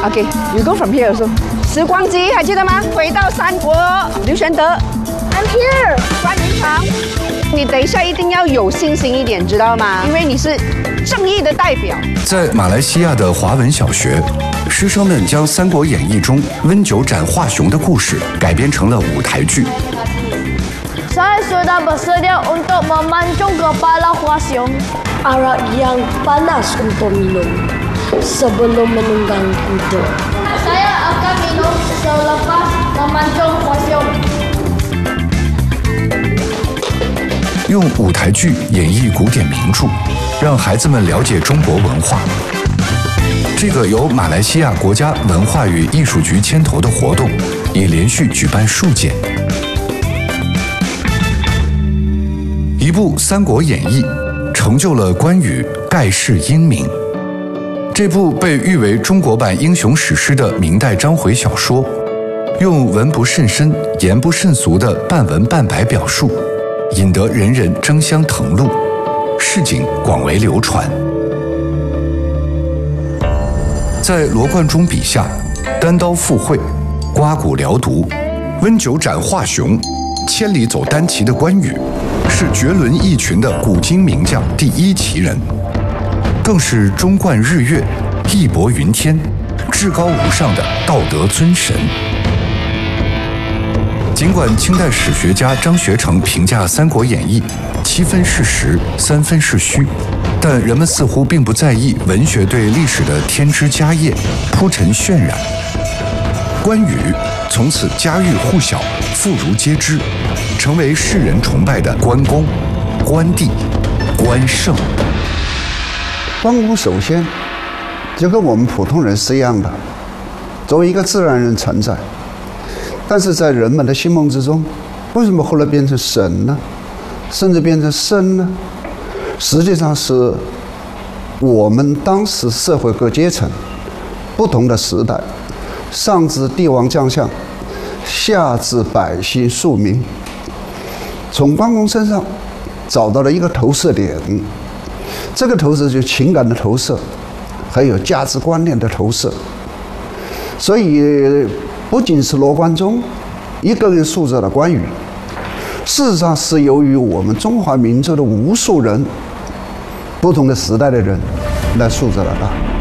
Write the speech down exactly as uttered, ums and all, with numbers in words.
OK，you go from here also。时光机还记得吗？回到三国，刘玄德 ，I'm here。 关云长，你等一下一定要有信心一点，知道吗？因为你是正义的代表。 在马来西亚的华文小学，师生们将《三国演义》中温酒斩华雄的故事改编成了舞台剧。 Saya sudah bersedia untuk memancung kepala Hua Xiong. Arak yang panas untuk minum sebelum menunggang kuda. Saya akan minum selepas memancung Hua Xiong. 用舞台剧演绎古典名著，让孩子们了解中国文化。这个由马来西亚国家文化与艺术局牵头的活动，已连续举办数届。一部《三国演义》成就了关羽盖世英名。这部被誉为中国版英雄史诗的明代章回小说，用文不甚深、言不甚俗的半文半白表述，引得人人争相誊录，市井广为流传。在罗贯中笔下，单刀赴会、刮骨疗毒、温酒斩华雄、千里走单骑的关羽，是绝伦异群的古今名将第一奇人，更是忠冠日月、义薄云天、至高无上的道德尊神。尽管清代史学家张学成评价《三国演义》七分是实，三分是虚，但人们似乎并不在意文学对历史的添枝加叶、铺陈渲染。关羽从此家喻户晓、妇孺皆知，成为世人崇拜的关公、关帝、关胜。 关公首先就跟我们普通人是一样的，作为一个自然人存在。但是在人们的心目之中，为什么后来变成神呢？甚至变成圣呢？实际上是我们当时社会各阶层、不同的时代，上至帝王将相，下至百姓庶民，从关公身上找到了一个投射点。这个投射就是情感的投射，还有价值观念的投射。所以不仅是罗贯中一个人塑造了关羽，事实上是由于我们中华民族的无数人、不同的时代的人来塑造了他。